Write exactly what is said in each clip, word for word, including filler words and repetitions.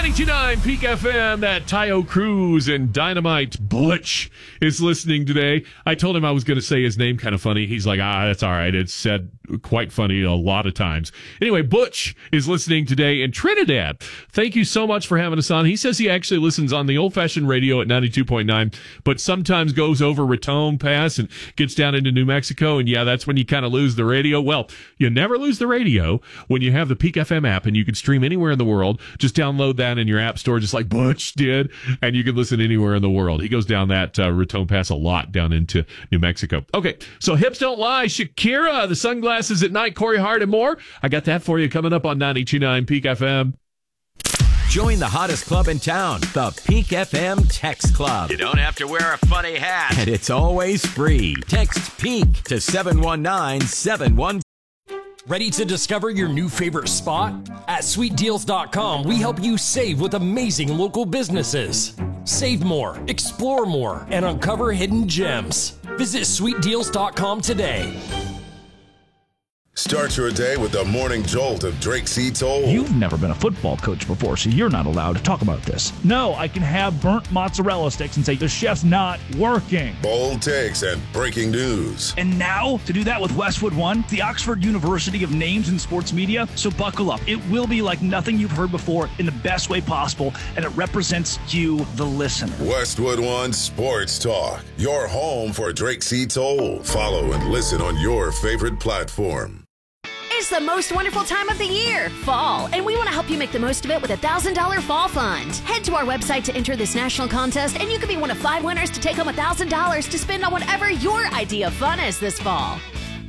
ninety-two point nine Peak F M, that Tayo Cruz and Dynamite Butch is listening today. I told him I was going to say his name kind of funny. He's like, ah, that's all right. It's said quite funny a lot of times. Anyway, Butch is listening today in Trinidad. Thank you so much for having us on. He says he actually listens on the old-fashioned radio at ninety-two point nine, but sometimes goes over Raton Pass and gets down into New Mexico, and yeah, that's when you kind of lose the radio. Well, you never lose the radio when you have the Peak F M app, and you can stream anywhere in the world. Just download that in your app store, just like Butch did, and you can listen anywhere in the world. He goes down that uh, Raton Pass a lot down into New Mexico. Okay, so hips don't lie. Shakira, the sunglasses at night, Corey Hart, and more. I got that for you coming up on ninety-two point nine Peak F M. Join the hottest club in town, the Peak F M Text Club. You don't have to wear a funny hat, and it's always free. Text PEAK to seven one nine seven one. Ready to discover your new favorite spot? At sweet deals dot com, we help you save with amazing local businesses. Save more, explore more, and uncover hidden gems. Visit sweet deals dot com today. Start your day with the morning jolt of Drake C. Toll. You've never been a football coach before, so you're not allowed to talk about this. No, I can have burnt mozzarella sticks and say the chef's not working. Bold takes and breaking news. And now, to do that with Westwood One, the Oxford University of Names in Sports Media. So buckle up. It will be like nothing you've heard before in the best way possible, and it represents you, the listener. Westwood One Sports Talk, your home for Drake C. Toll. Follow and listen on your favorite platform. It's the most wonderful time of the year, fall, and we want to help you make the most of it with a one thousand dollars Fall Fund. Head to our website to enter this national contest, and you could be one of five winners to take home one thousand dollars to spend on whatever your idea of fun is this fall.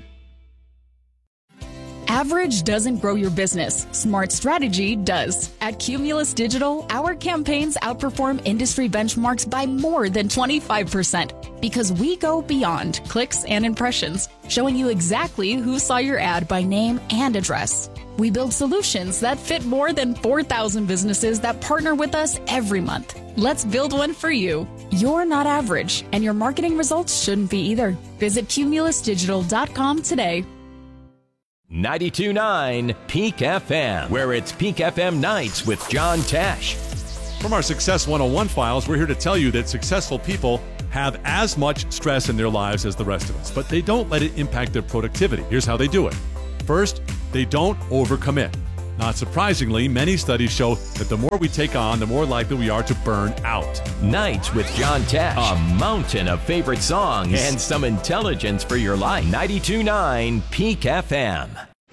Average doesn't grow your business. Smart strategy does. At Cumulus Digital, our campaigns outperform industry benchmarks by more than twenty-five percent because we go beyond clicks and impressions, showing you exactly who saw your ad by name and address. We build solutions that fit more than four thousand businesses that partner with us every month. Let's build one for you. You're not average, and your marketing results shouldn't be either. Visit cumulus digital dot com today. ninety-two point nine Peak F M, where it's Peak F M Nights with John Tesh. From our Success one oh one files, we're here to tell you that successful people have as much stress in their lives as the rest of us, but they don't let it impact their productivity. Here's how they do it. First, they don't overcommit. Not surprisingly, many studies show that the more we take on, the more likely we are to burn out. Nights with John Tesh, a mountain of favorite songs and some intelligence for your life. ninety-two point nine Peak F M.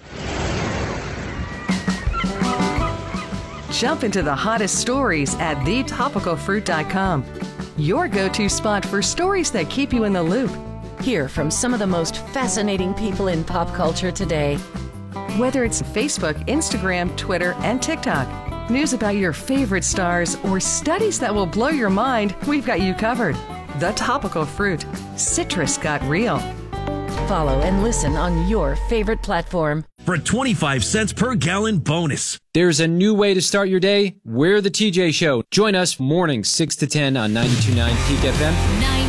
Jump into the hottest stories at the topical fruit dot com. Your go-to spot for stories that keep you in the loop. Hear from some of the most fascinating people in pop culture today. Whether it's Facebook, Instagram, Twitter, and TikTok, news about your favorite stars, or studies that will blow your mind, we've got you covered. The Topical Fruit. Citrus got real. Follow and listen on your favorite platform. For a twenty-five cents per gallon bonus. There's a new way to start your day. We're the T J Show. Join us mornings six to ten on ninety-two point nine Peak F M.